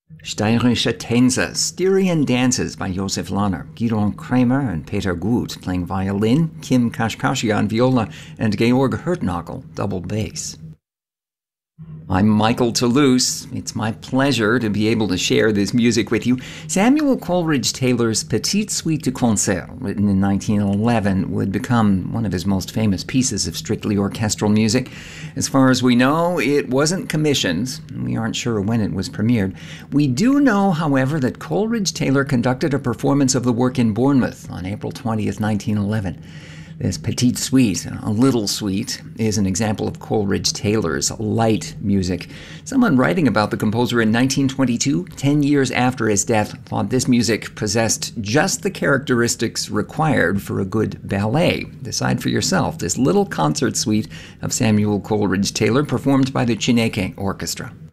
Steirische Tänze, Styrian Dances by Josef Lahner, Gidon Kramer and Peter Gut playing violin, Kim Kashkashian viola, and Georg Hurtnagel double bass. I'm Michael Toulouse. It's my pleasure to be able to share this music with you. Samuel Coleridge Taylor's Petite Suite de Concert, written in 1911, would become one of his most famous pieces of strictly orchestral music. As far as we know, it wasn't commissioned. We aren't sure when it was premiered. We do know, however, that Coleridge Taylor conducted a performance of the work in Bournemouth on April 20th, 1911. This Petite Suite, a little suite, is an example of Coleridge Taylor's light music. Someone writing about the composer in 1922, 10 years after his death, thought this music possessed just the characteristics required for a good ballet. Decide for yourself. This little concert suite of Samuel Coleridge Taylor performed by the Chineke Orchestra.